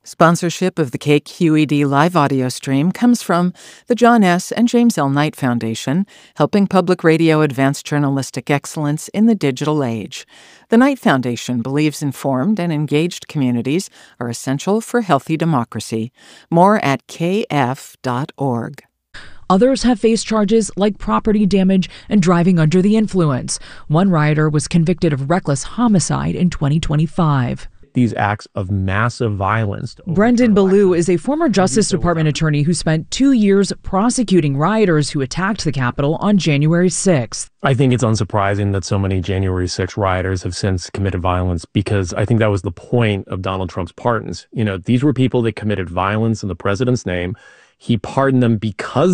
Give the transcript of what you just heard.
Sponsorship of the KQED live audio stream comes from the John S. and James L. Knight Foundation, helping public radio advance journalistic excellence in the digital age. The Knight Foundation believes informed and engaged communities are essential for healthy democracy. More at kf.org. Others have faced charges like property damage and driving under the influence. One rioter was convicted of reckless homicide in 2025. These acts of massive violence. Brendan Ballou is a former Justice Department attorney who spent 2 years prosecuting rioters who attacked the Capitol on January 6th. I think it's unsurprising that so many January 6 rioters have since committed violence, because I think that was the point of Donald Trump's pardons. These were people that committed violence in the president's name. He pardoned them because